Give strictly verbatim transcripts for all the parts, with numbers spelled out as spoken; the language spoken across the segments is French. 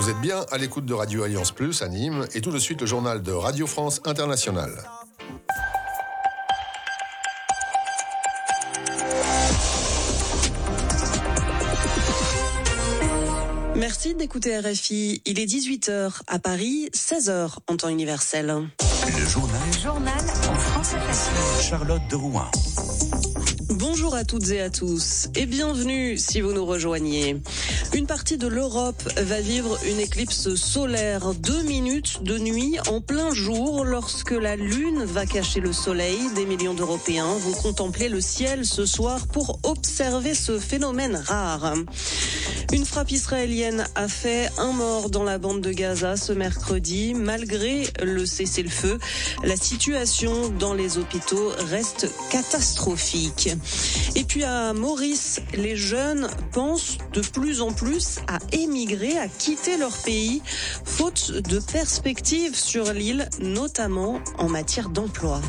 Vous êtes bien à l'écoute de Radio Alliance Plus à Nîmes et tout de suite le journal de Radio France Internationale. Merci d'écouter R F I. Il est dix-huit heures à Paris, seize heures en temps universel. Le journal. Le journal en français facile. Charlotte de Rouen. Bonjour à toutes et à tous et bienvenue si vous nous rejoignez. Une partie de l'Europe va vivre une éclipse solaire, deux minutes de nuit en plein jour lorsque la Lune va cacher le soleil. Des millions d'Européens vont contempler le ciel ce soir pour observer ce phénomène rare. Une frappe israélienne a fait un mort dans la bande de Gaza ce mercredi. Malgré le cessez-le-feu, la situation dans les hôpitaux reste catastrophique. Et puis à Maurice, les jeunes pensent de plus en plus à émigrer, à quitter leur pays, faute de perspectives sur l'île, notamment en matière d'emploi.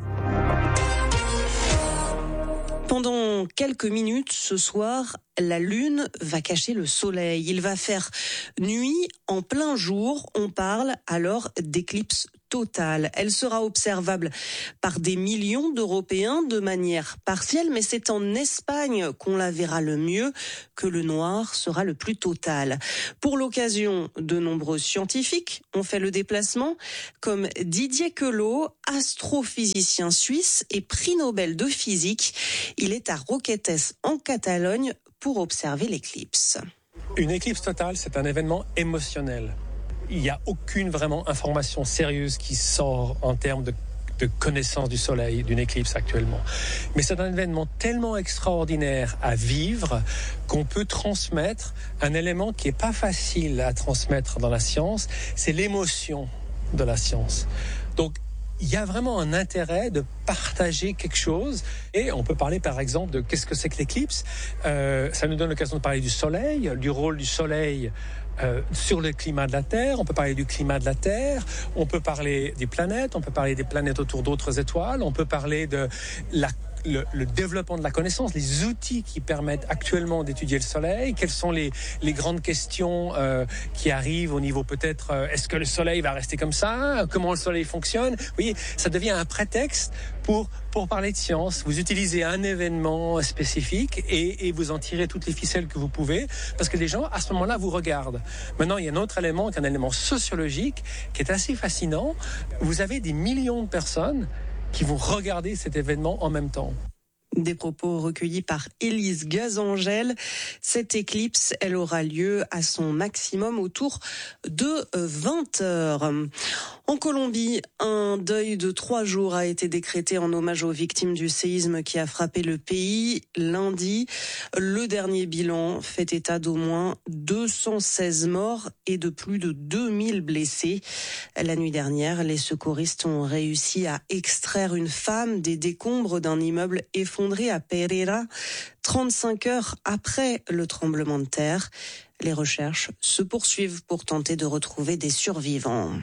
Pendant quelques minutes ce soir, la Lune va cacher le soleil. Il va faire nuit en plein jour. On parle alors d'éclipse totale. Elle sera observable par des millions d'Européens de manière partielle, mais c'est en Espagne qu'on la verra le mieux, que le noir sera le plus total. Pour l'occasion, de nombreux scientifiques ont fait le déplacement, comme Didier Queloz, astrophysicien suisse et prix Nobel de physique. Il est à Roquetes, en Catalogne, pour observer l'éclipse. Une éclipse totale, c'est un événement émotionnel. Il n'y a aucune vraiment information sérieuse qui sort en termes de, de connaissance du soleil, d'une éclipse actuellement. Mais c'est un événement tellement extraordinaire à vivre qu'on peut transmettre un élément qui n'est pas facile à transmettre dans la science, c'est l'émotion de la science. Donc, il y a vraiment un intérêt de partager quelque chose et on peut parler par exemple de qu'est-ce que c'est que l'éclipse. Euh, ça nous donne l'occasion de parler du soleil, du rôle du soleil euh, sur le climat de la Terre. On peut parler du climat de la Terre, on peut parler des planètes, on peut parler des planètes autour d'autres étoiles, on peut parler de la Le, le développement de la connaissance, les outils qui permettent actuellement d'étudier le soleil, quelles sont les, les grandes questions euh, qui arrivent au niveau peut-être, euh, est-ce que le soleil va rester comme ça, comment le soleil fonctionne. Vous voyez, ça devient un prétexte pour, pour parler de science. Vous utilisez un événement spécifique et, et vous en tirez toutes les ficelles que vous pouvez, parce que les gens, à ce moment-là, vous regardent. Maintenant, il y a un autre élément, qui est un élément sociologique, qui est assez fascinant. Vous avez des millions de personnes qui vont regarder cet événement en même temps. Des propos recueillis par Élise Gazangel. Cette éclipse, elle aura lieu à son maximum autour de vingt heures. En Colombie, un deuil de trois jours a été décrété en hommage aux victimes du séisme qui a frappé le pays lundi. Le dernier bilan fait état d'au moins deux cent seize morts et de plus de deux mille blessés. La nuit dernière, les secouristes ont réussi à extraire une femme des décombres d'un immeuble effondré à Pereira, trente-cinq heures après le tremblement de terre. Les recherches se poursuivent pour tenter de retrouver des survivants.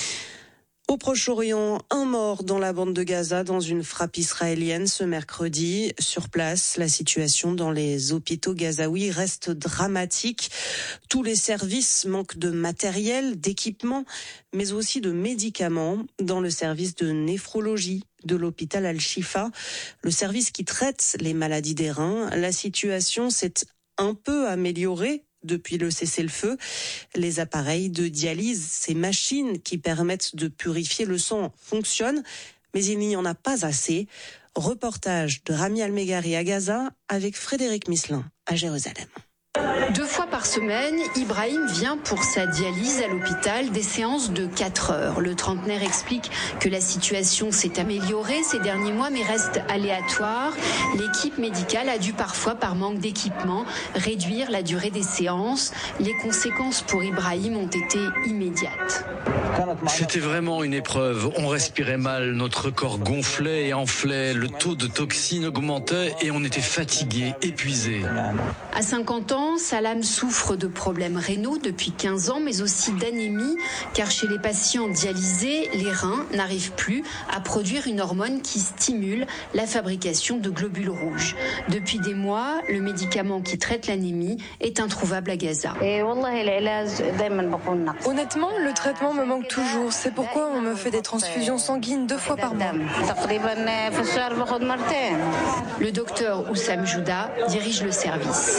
Au Proche-Orient, un mort dans la bande de Gaza dans une frappe israélienne ce mercredi. Sur place, la situation dans les hôpitaux gazaouis reste dramatique. Tous les services manquent de matériel, d'équipement, mais aussi de médicaments. Dans le service de néphrologie de l'hôpital Al-Shifa, le service qui traite les maladies des reins, la situation s'est un peu améliorée depuis le cessez-le-feu. Les appareils de dialyse, ces machines qui permettent de purifier le sang, fonctionnent, mais il n'y en a pas assez. Reportage de Rami Almegari à Gaza avec Frédéric Misselin à Jérusalem. Deux fois par semaine, Ibrahim vient pour sa dialyse à l'hôpital, des séances de quatre heures. Le trentenaire explique que la situation s'est améliorée ces derniers mois mais reste aléatoire. L'équipe médicale a dû parfois, par manque d'équipement, réduire la durée des séances. Les conséquences pour Ibrahim ont été immédiates. C'était vraiment une épreuve. On respirait mal, notre corps gonflait et enflait, le taux de toxines augmentait et on était fatigué, épuisé. À cinquante ans, Salah Salam souffre de problèmes rénaux depuis quinze ans, mais aussi d'anémie, car chez les patients dialysés, les reins n'arrivent plus à produire une hormone qui stimule la fabrication de globules rouges. Depuis des mois, le médicament qui traite l'anémie est introuvable à Gaza. Honnêtement, le traitement me manque toujours. C'est pourquoi on me fait des transfusions sanguines deux fois par mois. Le docteur Oussam Jouda dirige le service.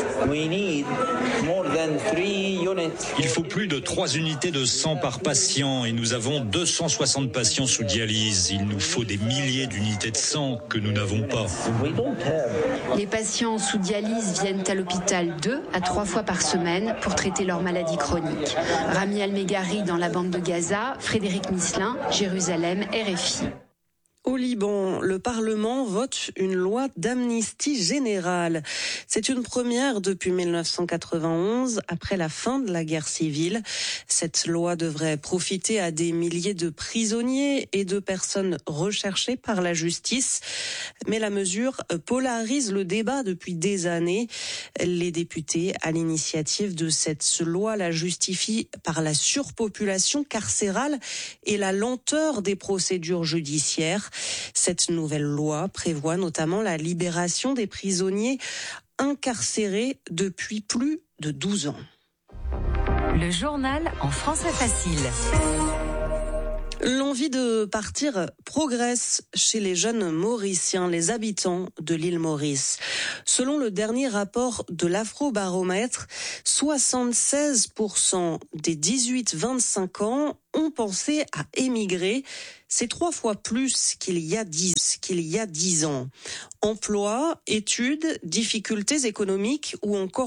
Il faut plus de trois unités de sang par patient et nous avons deux cent soixante patients sous dialyse. Il nous faut des milliers d'unités de sang que nous n'avons pas. Les patients sous dialyse viennent à l'hôpital deux à trois fois par semaine pour traiter leur maladie chronique. Rami Al-Meghari dans la bande de Gaza, Frédéric Misselin, Jérusalem, R F I. Au Liban, le Parlement vote une loi d'amnistie générale. C'est une première depuis mille neuf cent quatre-vingt-onze, après la fin de la guerre civile. Cette loi devrait profiter à des milliers de prisonniers et de personnes recherchées par la justice. Mais la mesure polarise le débat depuis des années. Les députés, à l'initiative de cette loi, la justifient par la surpopulation carcérale et la lenteur des procédures judiciaires. Cette nouvelle loi prévoit notamment la libération des prisonniers incarcérés depuis plus de douze ans. Le journal en français facile. L'envie de partir progresse chez les jeunes Mauriciens, les habitants de l'île Maurice. Selon le dernier rapport de l'Afrobaromètre, soixante-seize pour cent des dix-huit vingt-cinq ans ont pensé à émigrer. C'est trois fois plus qu'il y a dix, qu'il y a dix ans. Emploi, études, difficultés économiques ou encore